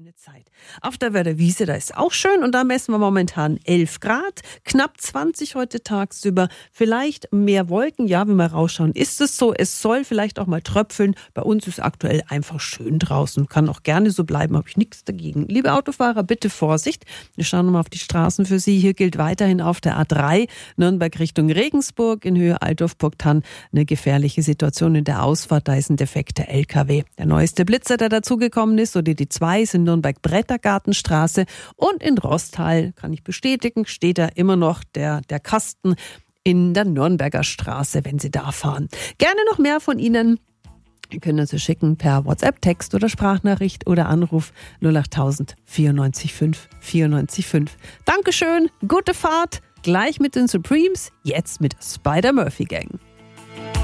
schöne Zeit. Auf der Wörderwiese, da ist auch schön und da messen wir momentan 11 Grad, knapp 20 heute tagsüber, vielleicht mehr Wolken, ja, wenn wir rausschauen, ist es so, es soll vielleicht auch mal tröpfeln, bei uns ist aktuell einfach schön draußen, kann auch gerne so bleiben, habe ich nichts dagegen. Liebe Autofahrer, bitte Vorsicht, wir schauen mal auf die Straßen für Sie, hier gilt weiterhin auf der A3, Nürnberg Richtung Regensburg, in Höhe Altdorf-Burgthann, eine gefährliche Situation in der Ausfahrt, da ist ein defekter LKW. Der neueste Blitzer, der dazugekommen ist, oder die 2 ist in Nürnberg-Brettergartenstraße und in Rostal, kann ich bestätigen, steht da immer noch der Kasten in der Nürnberger Straße, wenn Sie da fahren. Gerne noch mehr von Ihnen. Sie können also schicken per WhatsApp, Text oder Sprachnachricht oder Anruf 08000 94 5 94 5. Dankeschön, gute Fahrt, gleich mit den Supremes, jetzt mit Spider Murphy Gang.